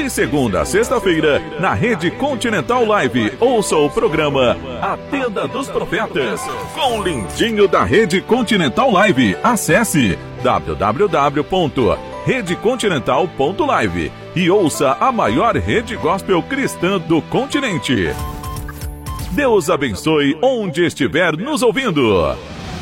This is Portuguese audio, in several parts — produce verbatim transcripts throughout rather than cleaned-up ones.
De segunda a sexta-feira, na Rede Continental Live, ouça o programa A Tenda dos Profetas, com o lindinho da Rede Continental Live. Acesse w w w ponto rede continental ponto live e ouça a maior rede gospel cristã do continente. Deus abençoe onde estiver nos ouvindo.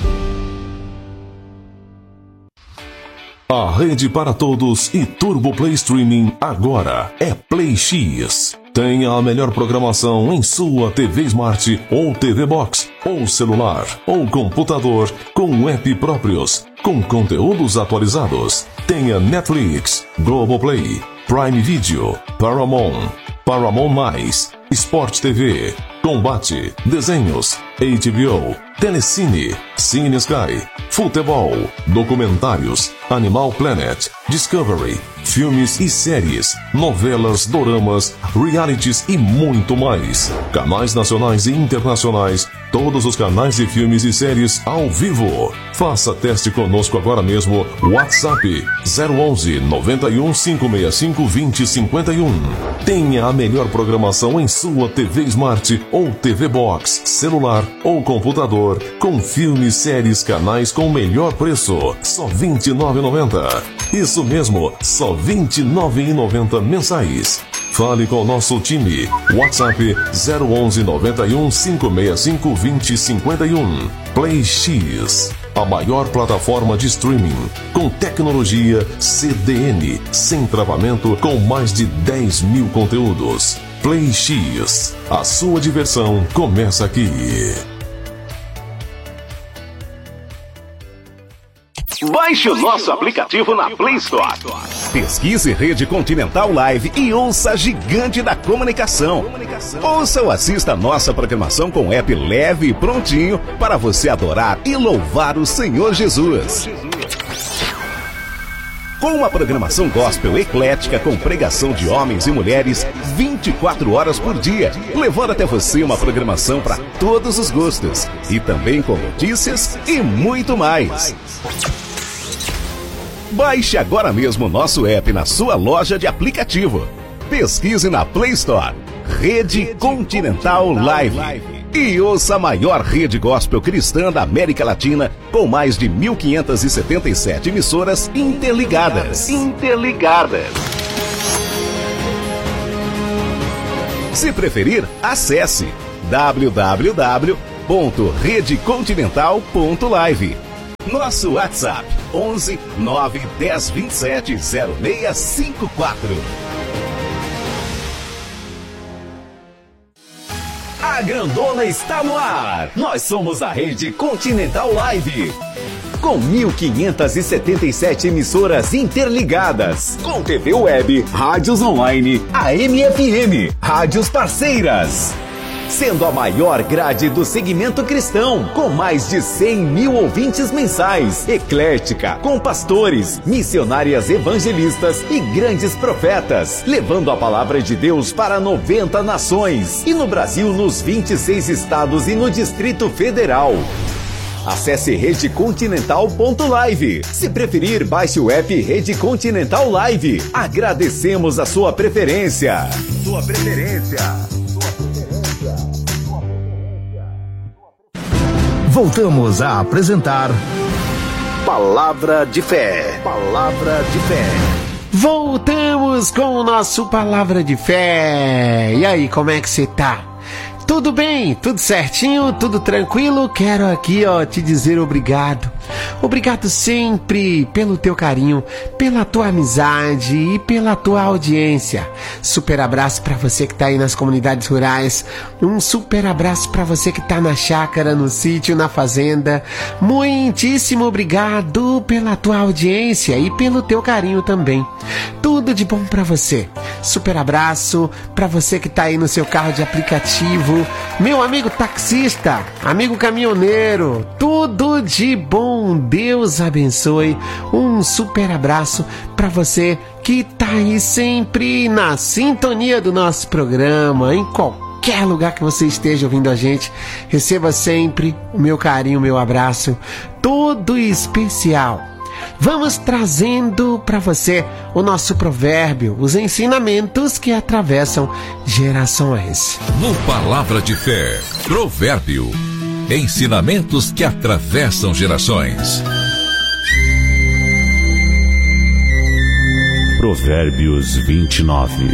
A rede para todos e Turbo Play Streaming agora é Play X. Tenha a melhor programação em sua T V Smart ou T V Box, ou celular, ou computador, com app próprios, com conteúdos atualizados. Tenha Netflix, Globoplay, Prime Video, Paramount, Paramount Mais, Sport T V, Combate, Desenhos, H B O, Telecine, Cine Sky, Futebol, Documentários, Animal Planet, Discovery, filmes e séries, novelas, doramas, realities e muito mais. Canais nacionais e internacionais, todos os canais de filmes e séries ao vivo. Faça teste conosco agora mesmo. WhatsApp zero onze, noventa e um, cinco seis cinco, vinte, cinquenta e um. Tenha a melhor programação em sua T V Smart ou T V Box, celular ou computador, com filmes, séries, canais com melhor preço, só vinte e nove reais e noventa centavos. Isso mesmo, só vinte e nove reais e noventa centavos mensais. Fale com o nosso time. WhatsApp zero onze, noventa e um, cinco seis cinco, vinte, cinquenta e um. Play X, a maior plataforma de streaming, com tecnologia C D N, sem travamento, com mais de dez mil conteúdos. Play X, a sua diversão começa aqui. Baixe o nosso aplicativo na Play Store. Pesquise Rede Continental Live e ouça a gigante da comunicação. Ouça ou assista a nossa programação com app leve e prontinho para você adorar e louvar o Senhor Jesus. Com uma programação gospel eclética com pregação de homens e mulheres vinte e quatro horas por dia, levando até você uma programação para todos os gostos e também com notícias e muito mais. Baixe agora mesmo o nosso app na sua loja de aplicativo. Pesquise na Play Store Rede Continental Live e ouça a maior rede gospel cristã da América Latina, com mais de mil quinhentas e setenta e sete emissoras interligadas. Interligadas. Se preferir, acesse w w w ponto rede continental ponto live. Nosso WhatsApp onze, nove, dez, vinte e sete, zero seis cinco quatro. A grandona está no ar. Nós somos a Rede Continental Live, com mil quinhentas e setenta e sete emissoras interligadas, com T V web, rádios online, A M F M, rádios parceiras, sendo a maior grade do segmento cristão, com mais de cem mil ouvintes mensais, eclética, com pastores, missionárias evangelistas e grandes profetas, levando a palavra de Deus para noventa nações, e no Brasil nos vinte e seis estados e no Distrito Federal. Acesse rede continental ponto live. Se preferir, baixe o app Rede Continental Live. Agradecemos a sua preferência. Sua preferência. Voltamos a apresentar Palavra de Fé. Palavra de Fé. Voltamos com o nosso Palavra de Fé. E aí, como é que você tá? Tudo bem? Tudo certinho? Tudo tranquilo? Quero aqui, ó, te dizer obrigado. Obrigado sempre pelo teu carinho, pela tua amizade e pela tua audiência. Super abraço para você que tá aí nas comunidades rurais. Um super abraço para você que tá na chácara, no sítio, na fazenda. Muitíssimo obrigado pela tua audiência e pelo teu carinho também. Tudo de bom para você. Super abraço para você que tá aí no seu carro de aplicativo. Meu amigo taxista, amigo caminhoneiro, tudo de bom. Deus abençoe. Um super abraço para você que tá aí sempre na sintonia do nosso programa, em qualquer lugar que você esteja ouvindo a gente. Receba sempre o meu carinho, o meu abraço todo especial. vamos trazendo para você o nosso provérbio, os ensinamentos que atravessam gerações. No Palavra de Fé, provérbio, ensinamentos que atravessam gerações. Provérbios vinte e nove.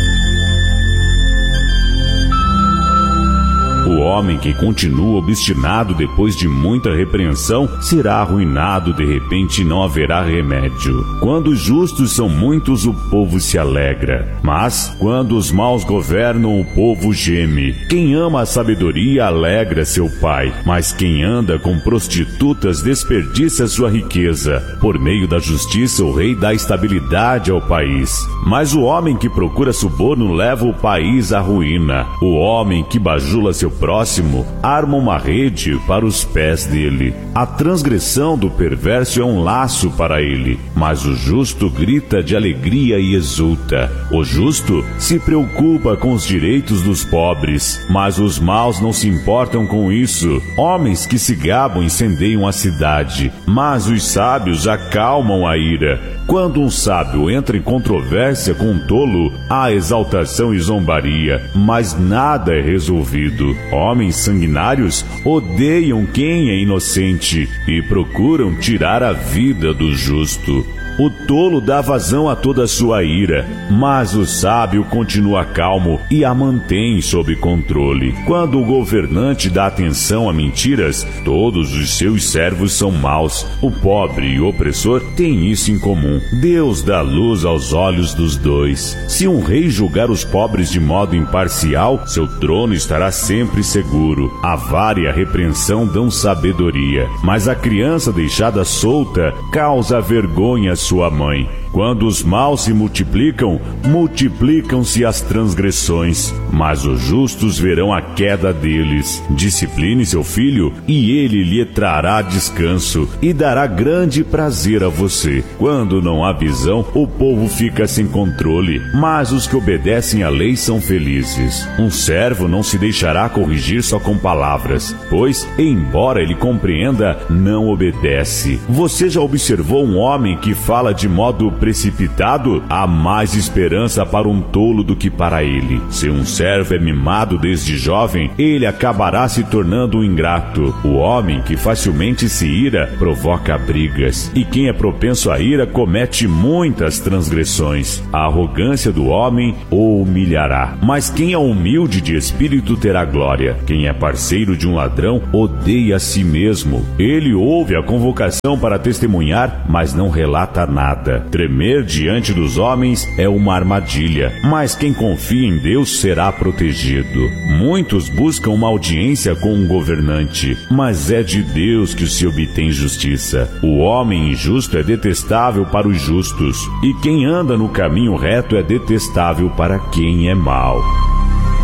O homem que continua obstinado depois de muita repreensão será arruinado de repente e não haverá remédio. Quando os justos são muitos, o povo se alegra, mas quando os maus governam, o povo geme. Quem ama a sabedoria alegra seu pai, mas quem anda com prostitutas desperdiça sua riqueza. Por meio da justiça, o rei dá estabilidade ao país, mas o homem que procura suborno leva o país à ruína. O homem que bajula seu próximo arma uma rede para os pés dele. A transgressão do perverso é um laço para ele, mas o justo grita de alegria e exulta. O justo se preocupa com os direitos dos pobres, mas os maus não se importam com isso. Homens que se gabam incendeiam a cidade, mas os sábios acalmam a ira. Quando um sábio entra em controvérsia com um tolo, há exaltação e zombaria, mas nada é resolvido. Homens sanguinários odeiam quem é inocente e procuram tirar a vida do justo. O tolo dá vazão a toda a sua ira, mas o sábio continua calmo e a mantém sob controle. Quando o governante dá atenção a mentiras, todos os seus servos são maus. O pobre e o opressor têm isso em comum. Deus dá luz aos olhos dos dois. Se um rei julgar os pobres de modo imparcial, seu trono estará sempre seguro. A vara e a repreensão dão sabedoria, mas a criança deixada solta causa vergonha à sua mãe. Quando os maus se multiplicam, multiplicam-se as transgressões, mas os justos verão a queda deles. Discipline seu filho, e ele lhe trará descanso, e dará grande prazer a você. Quando não há visão, o povo fica sem controle, mas os que obedecem à lei são felizes. Um servo não se deixará corrigir só com palavras, pois, embora ele compreenda, não obedece. Você já observou um homem que fala de modo precipitado? Há mais esperança para um tolo do que para ele. Se um servo é mimado desde jovem, ele acabará se tornando um ingrato. O homem que facilmente se ira provoca brigas, e quem é propenso à ira comete muitas transgressões. A arrogância do homem o humilhará, mas quem é humilde de espírito terá glória. Quem é parceiro de um ladrão odeia a si mesmo. Ele ouve a convocação para testemunhar, mas não relata nada. Tremer diante dos homens é uma armadilha, mas quem confia em Deus será protegido. Muitos buscam uma audiência com um governante, mas é de Deus que se obtém justiça. O homem injusto é detestável para os justos, e quem anda no caminho reto é detestável para quem é mau.